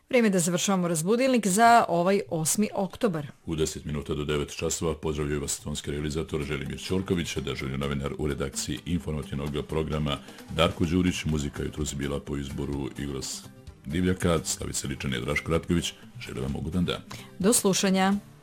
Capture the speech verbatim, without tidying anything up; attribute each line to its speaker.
Speaker 1: Vrijeme da završavamo razbudilnik za ovaj osmi oktobar.
Speaker 2: U deset minuta do devet časova pozdravljaju vas tonski realizator Želimir Ćorković, dežurni novinar u redakciji informativnog programa Darko Đurić, muzika jutros bila po izboru Igros Divljaka, Slavica Ličan i Draško Ratković. Želim vam ugodan dan.
Speaker 1: Do slušanja.